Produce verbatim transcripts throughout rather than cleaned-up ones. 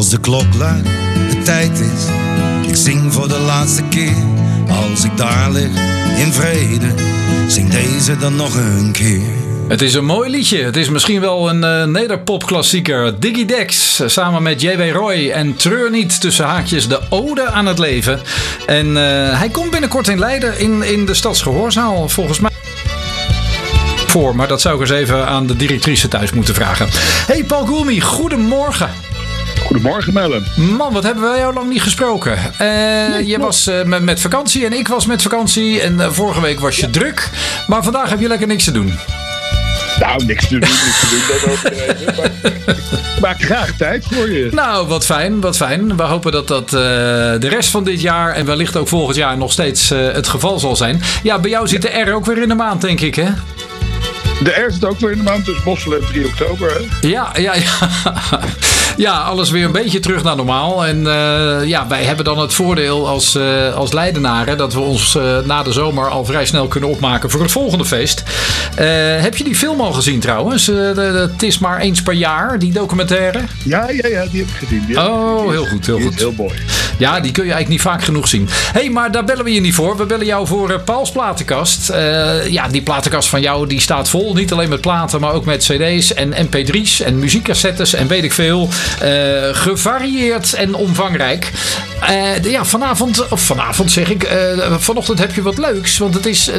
Als de klok luidt, de tijd is, ik zing voor de laatste keer. Als ik daar lig in vrede, zing deze dan nog een keer. Het is een mooi liedje. Het is misschien wel een uh, nederpopklassieker. Diggy Dex samen met J W Roy en Treur niet, tussen haakjes, de ode aan het leven. En uh, hij komt binnenkort in Leiden in, in de Stadsgehoorzaal, volgens mij. Voor, maar dat zou ik eens even aan de directrice thuis moeten vragen. Hey Paul Goulmy, goedemorgen. Goedemorgen, Mellen. Man, wat hebben wij jou lang niet gesproken. Uh, nee, je was uh, met, met vakantie en ik was met vakantie. En uh, vorige week was je ja. druk. Maar vandaag heb je lekker niks te doen. Nou, niks te doen, niks te doen. Dat overdreven. Maar ik maak graag tijd voor je. Nou, wat fijn, wat fijn. We hopen dat dat uh, de rest van dit jaar en wellicht ook volgend jaar nog steeds uh, het geval zal zijn. Ja, bij jou zit de R ook weer in de maand, denk ik, hè? De R zit ook weer in de maand, dus Bosselen drie oktober, hè? Ja, ja, ja. Ja, alles weer een beetje terug naar normaal. En uh, ja, wij hebben dan het voordeel als, uh, als Leidenaren dat we ons uh, na de zomer al vrij snel kunnen opmaken voor het volgende feest. Uh, heb je die film al gezien trouwens? Uh, de, de, het is maar eens per jaar, die documentaire. Ja, ja, ja, die heb ik gezien. Die oh, gezien. heel goed, heel die goed. Is heel mooi. Ja, die kun je eigenlijk niet vaak genoeg zien. Hé, hey, maar daar bellen we je niet voor. We bellen jou voor uh, Pauls platenkast. Uh, ja, die platenkast van jou die staat vol. Niet alleen met platen, maar ook met cd's en M P drie's en muziekcassettes en weet ik veel. Uh, gevarieerd en omvangrijk. Uh, ja, vanavond, of vanavond zeg ik, uh, vanochtend heb je wat leuks. Want het is, uh,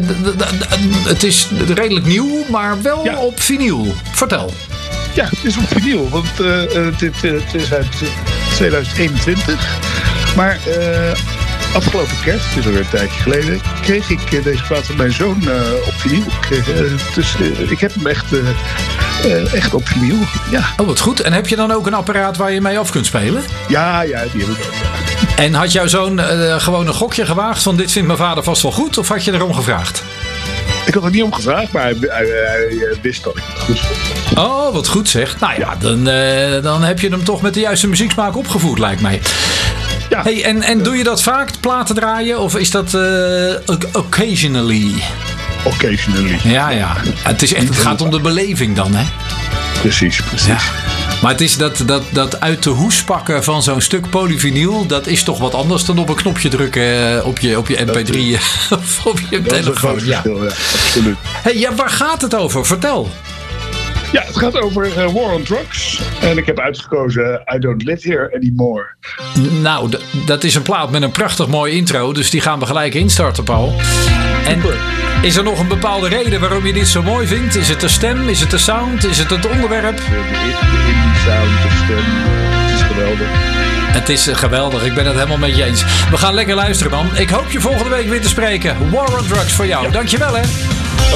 het is redelijk nieuw, maar wel ja. op vinyl. Vertel. Ja, het is op vinyl, want uh, dit, uh, het is uit twintig eenentwintig. Maar uh, afgelopen kerst, het is alweer een tijdje geleden, kreeg ik uh, deze plaat van mijn zoon uh, op vinyl. Kreeg, uh, dus uh, ik heb hem echt, uh, uh, echt op vinyl. Ja. Oh, wat goed. En heb je dan ook een apparaat waar je mee af kunt spelen? Ja, ja, die heb ik ook. Ja. En had jouw zoon uh, gewoon een gokje gewaagd van dit vindt mijn vader vast wel goed? Of had je erom gevraagd? Ik had er niet om gevraagd, maar hij, hij, hij wist dat ik het goed vond. Oh, wat goed zeg. Nou ja, dan, uh, dan heb je hem toch met de juiste muzieksmaak opgevoed, lijkt mij. Ja. Hey, en, en doe je dat vaak, platen draaien? Of is dat uh, occasionally? Occasionally. Ja, ja. Het, is echt, het gaat om de beleving dan, hè? Precies, precies. Ja. Maar het is dat, dat, dat uit de hoes pakken van zo'n stuk polyvinyl, dat is toch wat anders dan op een knopje drukken op je, op je M P drie of op je dat telefoon. Is een ja. ja, absoluut. Hey, ja, waar gaat het over? Vertel. Ja, het gaat over uh, War on Drugs. En ik heb uitgekozen I Don't Live Here Anymore. Nou, d- dat is een plaat met een prachtig mooi intro. Dus die gaan we gelijk instarten, Paul. En super. Is er nog een bepaalde reden waarom je dit zo mooi vindt? Is het de stem? Is het de sound? Is het het onderwerp? De, de, de indie sound, de stem. Het is geweldig. Het is geweldig. Ik ben het helemaal met je eens. We gaan lekker luisteren, man. Ik hoop je volgende week weer te spreken. War on Drugs voor jou. Ja. Dankjewel, hè.